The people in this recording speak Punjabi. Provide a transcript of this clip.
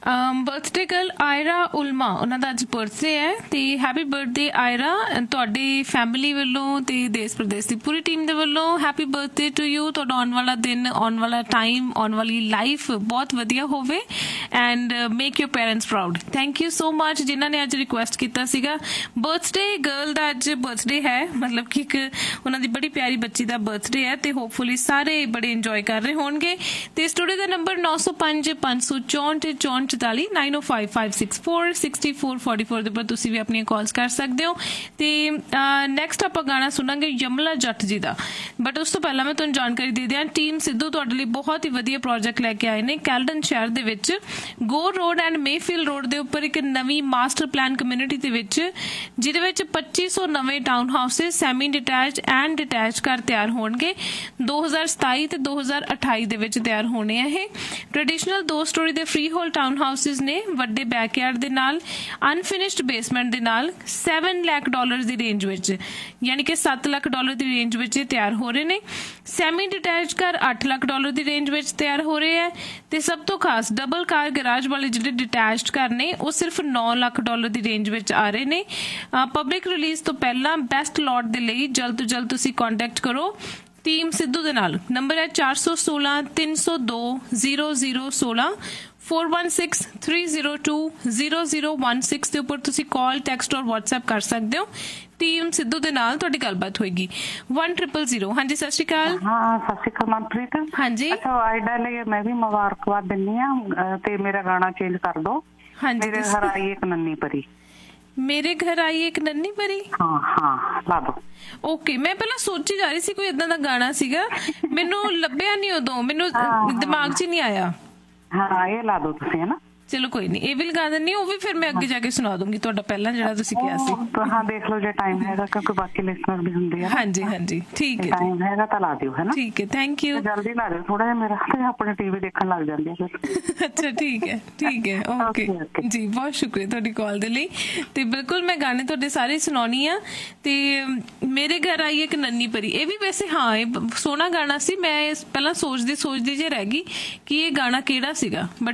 ਬਰਥਡੇ ਗਰਲ ਆਇਰਾ ਉਲਮਾ, ਉਹਨਾਂ ਦਾ ਅੱਜ ਬਰਥਡੇ ਹੈ ਤੇ ਹੈਪੀ ਬਰਥਡੇ ਆਇਰਾ। ਤੁਹਾਡੀ ਫੈਮਿਲੀ ਵੱਲੋਂ ਤੇ ਦੇਸ਼ ਪ੍ਰਦੇਸ਼ ਦੀ ਪੂਰੀ ਟੀਮ ਦੇ ਵੱਲੋਂ ਹੈਪੀ ਬਰਥਡੇ ਟੂ ਯੂ। ਤੁਹਾਡਾ ਆਉਣ ਵਾਲਾ ਦਿਨ, ਆਉਣ ਵਾਲਾ ਟਾਈਮ, ਆਉਣ ਵਾਲੀ ਲਾਈਫ ਬਹੁਤ ਵਧੀਆ ਹੋਵੇ and make your parents proud. Thank you so much ਜਿਨ੍ਹਾਂ ਨੇ ਅੱਜ ਰਿਕੁਐਸਟ ਕੀਤਾ ਸੀਗਾ। ਬਰਥਡੇ ਗਰਲ ਦਾ ਅੱਜ ਬਰਥਡੇ ਹੈ, ਮਤਲਬ ਕਿ ਇੱਕ ਉਹਨਾਂ ਦੀ ਬੜੀ ਪਿਆਰੀ ਬੱਚੀ ਦਾ ਬਰਥਡੇ ਹੈ ਤੇ ਹੋਪਫੁਲੀ ਸਾਰੇ ਬੜੇ ਇੰਜੋਏ ਕਰ ਰਹੇ ਹੋਣਗੇ। ਤੇ ਸਟੂਡੀਓ ਦਾ ਨੰਬਰ 905 564 44 905 564 6444 ਦੇ ਉੱਪਰ ਤੁਸੀਂ ਵੀ ਆਪਣੀਆਂ ਕਾਲਸ ਕਰ ਸਕਦੇ ਹੋ। ਤੇ ਨੈਕਸਟ ਆਪਾਂ ਗਾਣਾ ਸੁਣਾਂਗੇ ਯਮਲਾ ਜੱਟ ਜੀ ਦਾ। ਬਟ ਉਸ ਤੋਂ ਪਹਿਲਾਂ ਮੈਂ ਤੁਹਾਨੂੰ ਜਾਣਕਾਰੀ ਦੇ ਦਿਆਂ, ਟੀਮ ਸਿੱਧੂ ਤੁਹਾਡੇ ਲਈ ਬਹੁਤ ਹੀ ਵਧੀਆ ਪ੍ਰੋਜੈਕਟ ਲੈ ਕੇ ਆਏ ਨੇ। ਕੈਲਡਨ ਸ਼ਹਿਰ ਦੇ ਵਿੱਚ ਗੋਰ ਰੋਡ ਐਂਡ ਮੇਫੀਲ ਰੋਡ ਦੇ ਉੱਪਰ ਇੱਕ ਨਵੀਂ ਮਾਸਟਰ ਪਲਾਨ ਕਮਿਊਨਿਟੀ ਦੇ ਵਿੱਚ, ਜਿਹਦੇ ਵਿੱਚ 2500 ਨਵੇਂ town houses, semi detach and detach ਘਰ ਤਿਆਰ ਹੋਣਗੇ। 2027 ਤੇ 2028 ਦੇ ਵਿੱਚ ਤਿਆਰ ਹੋਣੇ ਆ ਇਹ। ਟ੍ਰੈਡੀਸ਼ਨਲ 2 ਸਟੋਰੀ ਦੇ ਫ੍ਰੀ ਹੋਲ ਟਾਊਨ ਹਾਊਸਿਸ ਨੇ, ਵੱਡੇ ਬੈਕਯਾਰਡ ਦੇ ਨਾਲ, ਅਨਫਿਨਿਸ਼ਡ ਬੇਸਮੈਂਟ ਦੇ ਨਾਲ, $7 ਲੱਖ ਦੀ ਰੇਂਜ ਵਿੱਚ, ਯਾਨੀ ਕਿ $7 ਲੱਖ ਦੀ ਰੇਂਜ ਵਿੱਚ ਤਿਆਰ ਹੋ ਰਹੇ ਨੇ। ਸੈਮੀ ਡਿਟੈਚ ਘਰ $8 ਲੱਖ ਦੀ ਰੇਂਜ ਵਿੱਚ ਤਿਆਰ ਹੋ ਰਹੇ ਹੈ। ਤੇ ਸਭ ਤੋਂ ਖਾਸ ਡਬਲ ਕਾਰ ਗਰਾਜ ਵਾਲੇ ਜਿਹੜੇ ਡਿਟੈਚਡ ਘਰ ਨੇ ਉਹ ਸਿਰਫ $9 ਲੱਖ ਦੀ ਰੇਂਜ ਵਿੱਚ ਆ ਰਹੇ ਨੇ। ਪਬਲਿਕ ਰਿਲੀਜ਼ ਤੋਂ ਪਹਿਲਾਂ ਬੈਸਟ ਲੋਟ ਦੇ ਲਈ ਜਲਦ ਤੋਂ ਜਲਦ ਤੁਸੀਂ ਕੰਟੈਕਟ ਕਰੋ ਟੀਮ ਸਿੱਧੂ ਦੇ ਨਾਲ। ਨੰਬਰ ਹੈ 416 302 0016 4163020016 ਦੇ ਉੱਪਰ ਤੁਸੀਂ ਕਾਲ, ਟੈਕਸਟ ਔਰ WhatsApp ਕਰ ਸਕਦੇ ਹੋ। ਟੀਮ ਸਿੱਧੂ ਦੇ ਨਾਲ ਤੁਹਾਡੀ ਗੱਲਬਾਤ ਹੋਏਗੀ। 1000। ਹਾਂਜੀ, ਸਤਿ ਸ਼੍ਰੀ ਅਕਾਲ। ਹਾਂ, ਸਤਿ ਸ਼੍ਰੀ ਅਕਾਲ ਮਨਪ੍ਰੀਤ। ਹਾਂਜੀ, ਅੱਛਾ, ਆਇਡਾ ਲਈ ਮੈਂ ਵੀ ਮੁਬਾਰਕਬਾਦ ਦਿੰਦੀ ਆ ਤੇ ਮੇਰਾ ਗਾਣਾ ਚੇਂਜ ਕਰ ਦੋ। ਹਾਂਜੀ। ਮੇਰੇ ਘਰ ਆਈ ਇੱਕ ਨੰਨੀ ਪਰੀ। ਮੇਰੇ ਘਰ ਆਈ ਇੱਕ ਨੰਨੀ ਪਰੀ। ਹਾਂ ਹਾਂ, ਲਾ ਦੋ। ਓਕੇ, ਮੈਂ ਪਹਿਲਾਂ ਸੋਚੀ ਜਾ ਰਹੀ ਸੀ ਕੋਈ ਏਦਾਂ ਦਾ ਗਾਣਾ ਸੀਗਾ, ਮੈਨੂੰ ਲੱਭਿਆ ਨਹੀਂ ਉਦੋਂ, ਮੈਨੂੰ ਦਿਮਾਗ 'ਚ ਨਹੀਂ ਆਇਆ। ਹਾਂ, ਇਹ ਲਾ ਦੋ ਤੁਸੀਂ, ਹੈ ਨਾ। ਚਲੋ ਕੋਈ ਨਹੀਂ, ਇਹ ਵੀ ਲਗਾ ਦਿੰਦੀ, ਉਹ ਵੀ ਫਿਰ ਮੈਂ ਅੱਗੇ ਜਾ ਕੇ ਸੁਣਾ ਦੂੰਗੀ ਤੁਹਾਡਾ ਪਹਿਲਾਂ ਜਿਹੜਾ ਤੁਸੀਂ ਕਿਹਾ ਸੀ। ਹਾਂ, ਦੇਖ ਲਓ ਜੇ ਟਾਈਮ ਹੈਗਾ, ਕਿਉਂਕਿ ਬਾਕੀ ਲਿਸਨਰ ਵੀ ਹੁੰਦੇ ਆ। ਹਾਂਜੀ ਹਾਂਜੀ, ਠੀਕ ਹੈ। ਟਾਈਮ ਹੈਗਾ ਤਾਂ ਲਾ ਦਿਓ, ਹੈ ਨਾ। ਠੀਕ ਹੈ, ਥੈਂਕ ਯੂ। ਜਲਦੀ ਲਾ ਦਿਓ ਥੋੜਾ ਜਿਹਾ, ਮੇਰਾ ਆਪਣੇ ਟੀਵੀ ਦੇਖਣ ਲੱਗ ਜਾਂਦੀ ਆ ਫਿਰ। ਅੱਛਾ, ਠੀਕ ਹੈ ਠੀਕ ਹੈ, ਓਕੇ ਜੀ। ਬਹੁਤ ਸ਼ੁਕਰੀਆ ਤੁਹਾਡੀ ਕਾਲ ਦੇ ਲਈ। ਤੇ ਬਿਲਕੁਲ ਮੈਂ ਗਾਣੇ ਤੁਹਾਡੇ ਸਾਰੇ ਸੁਣਾਉਣੀ ਆ। ਤੇ ਮੇਰੇ ਘਰ ਆਈ ਇੱਕ ਨੰਨੀ ਪਰੀ, ਇਹ ਵੀ ਵੈਸੇ ਹਾਂ ਇਹ ਸੋਹਣਾ ਗਾਣਾ ਸੀ। ਮੈਂ ਪਹਿਲਾਂ ਸੋਚਦੀ ਜੇ ਰਹਿ ਗਈ ਕਿ ਇਹ ਗਾਣਾ ਕਿਹੜਾ ਸੀਗਾ, ਬਟ